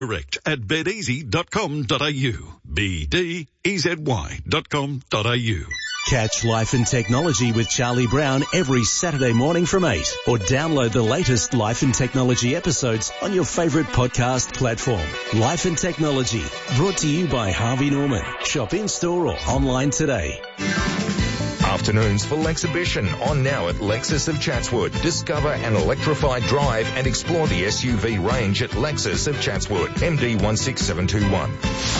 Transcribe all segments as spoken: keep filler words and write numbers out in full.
Direct at bedeasy dot com dot a u. B D E Z Y dot com dot a u. Catch Life and Technology with Charlie Brown every Saturday morning from eight, or download the latest Life and Technology episodes on your favourite podcast platform. Life and Technology, brought to you by Harvey Norman. Shop in-store or online today. Afternoons full exhibition on now at Lexus of Chatswood. Discover an electrified drive and explore the S U V range at Lexus of Chatswood. M D one six seven two one.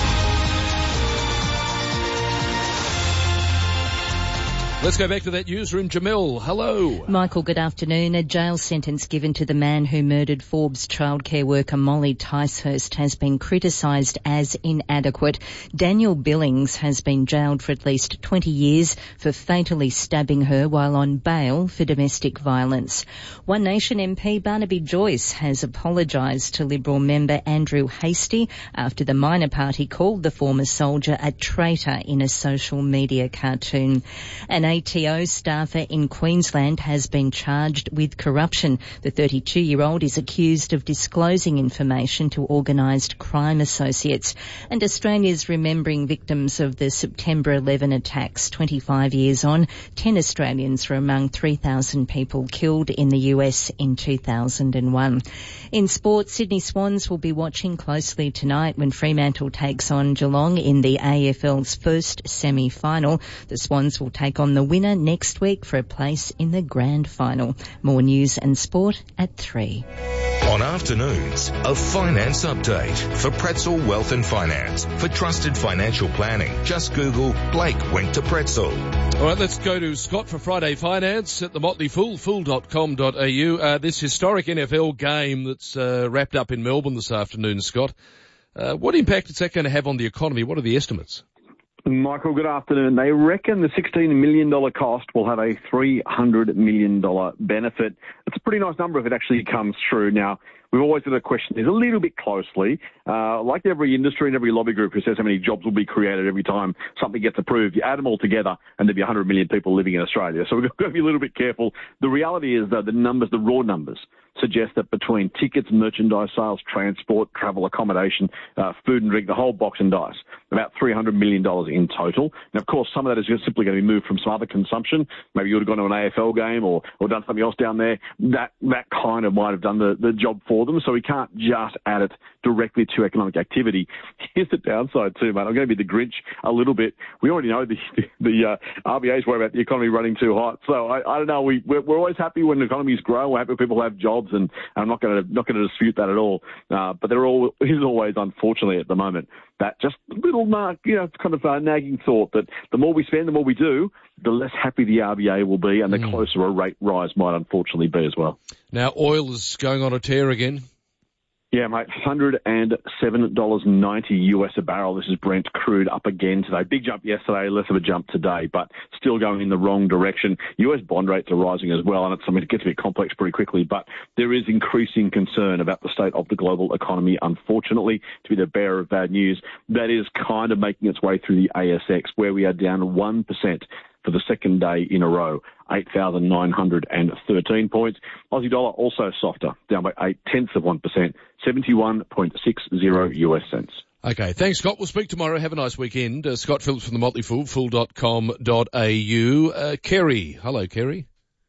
Let's go back to that newsroom. Jamil, hello. Michael, good afternoon. A jail sentence given to the man who murdered Forbes childcare worker Molly Ticehurst has been criticised as inadequate. Daniel Billings has been jailed for at least twenty years for fatally stabbing her while on bail for domestic violence. One Nation M P Barnaby Joyce has apologised to Liberal member Andrew Hastie after the minor party called the former soldier a traitor in a social media cartoon. An A T O staffer in Queensland has been charged with corruption. The thirty-two-year-old is accused of disclosing information to organised crime associates. And Australia's remembering victims of the September eleven attacks. twenty-five years on, ten Australians were among three thousand people killed in the U S in two thousand one. In sport, Sydney Swans will be watching closely tonight when Fremantle takes on Geelong in the A F L's first semi-final. The Swans will take on the winner next week for a place in the grand final. More news and sport at three. On Afternoons, a finance update for Pretzel Wealth and Finance. For trusted financial planning, just Google Blake went to Pretzel. All right, let's go to Scott for Friday Finance at the Motley Fool, fool dot com dot a u. Uh, this historic N F L game that's uh, wrapped up in Melbourne this afternoon, Scott. Uh, what impact is that going to have on the economy? What are the estimates? Michael, good afternoon. They reckon the sixteen million dollars cost will have a three hundred million dollars benefit. It's a pretty nice number if it actually comes through. Now, we've always got to question this a little bit closely. Uh, like every industry and every lobby group who says how many jobs will be created every time something gets approved, you add them all together and there'll be one hundred million people living in Australia. So we've got to be a little bit careful. The reality is that the numbers, the raw numbers, suggest that between tickets, merchandise sales, transport, travel, accommodation, uh, food and drink, the whole box and dice, about three hundred million dollars in total. And, of course, some of that is just simply going to be moved from some other consumption. Maybe you would have gone to an A F L game or, or done something else down there. That that kind of might have done the, the job for them. So we can't just add it directly to economic activity. Here's the downside too, mate. I'm going to be the Grinch a little bit. We already know the the, the uh, R B A's worry about the economy running too hot. So I, I don't know. We we're, we're always happy when economies grow. We're happy when people have jobs, and, and I'm not going to not going to dispute that at all. Uh, but there all is always, unfortunately, at the moment, that just little mark, you know, kind of a nagging thought that the more we spend, the more we do, the less happy the R B A will be, and the mm. closer a rate rise might unfortunately be as well. Now, oil is going on a tear again. Yeah, mate, one hundred seven dollars ninety U S a barrel. This is Brent crude up again today. Big jump yesterday, less of a jump today, but still going in the wrong direction. U S bond rates are rising as well, and it's something that gets a bit complex pretty quickly, but there is increasing concern about the state of the global economy, unfortunately, to be the bearer of bad news. That is kind of making its way through the A S X, where we are down one percent for the second day in a row, eight thousand nine hundred thirteen points. Aussie dollar also softer, down by eight tenths of one percent, seventy-one point six zero U S cents. Okay, thanks, Scott. We'll speak tomorrow. Have a nice weekend. Uh, Scott Phillips from the Motley Fool, fool dot com dot a u. Uh, Kerry. Hello, Kerry.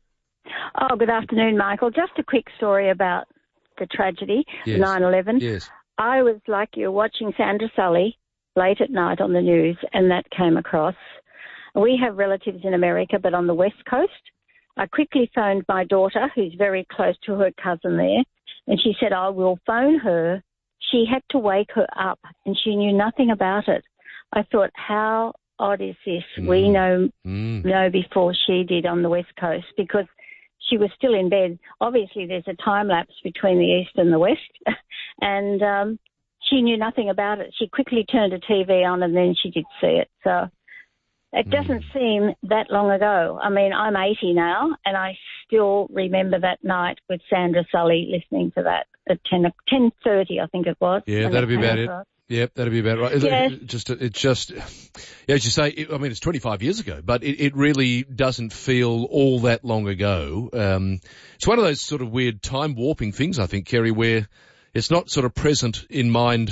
Oh, good afternoon, Michael. Just a quick story about the tragedy, yes. nine eleven. Yes. I was like you, watching Sandra Sully late at night on the news, and that came across. We have relatives in America, but on the West Coast. I quickly phoned my daughter, who's very close to her cousin there, and she said, I will phone her. She had to wake her up, and she knew nothing about it. I thought, how odd is this? Mm. We know, mm. know before she did on the West Coast, because she was still in bed. Obviously, there's a time lapse between the East and the West, and um, she knew nothing about it. She quickly turned a T V on, and then she did see it. So it doesn't mm. seem that long ago. I mean, I'm eighty now, and I still remember that night with Sandra Sully listening to that at ten thirty, I think it was. Yeah, that'd be about it. Across. Yep, that'd be about right. Yes. It just, it's just, yeah, as you say, it, I mean, it's twenty-five years ago, but it, it really doesn't feel all that long ago. Um, it's one of those sort of weird time warping things, I think, Kerry, where it's not sort of present in mind